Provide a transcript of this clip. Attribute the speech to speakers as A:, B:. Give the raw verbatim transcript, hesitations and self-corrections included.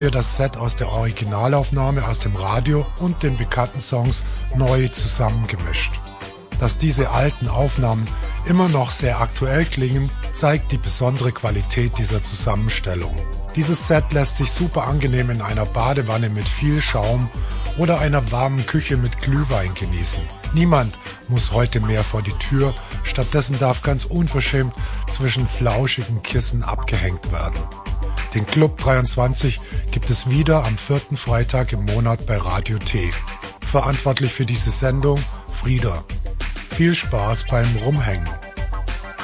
A: das Set aus der Originalaufnahme aus dem Radio und den bekannten Songs neu zusammengemischt. Dass diese alten Aufnahmen immer noch sehr aktuell klingen, zeigt die besondere Qualität dieser Zusammenstellung. Dieses Set lässt sich super angenehm in einer Badewanne mit viel Schaum oder einer warmen Küche mit Glühwein genießen. Niemand muss heute mehr vor die Tür, stattdessen darf ganz unverschämt zwischen flauschigen Kissen abgehängt werden. Den Club dreiundzwanzig gibt es wieder am vierten Freitag im Monat bei Radio T. Verantwortlich für diese Sendung Frieda. Viel Spaß beim Rumhängen.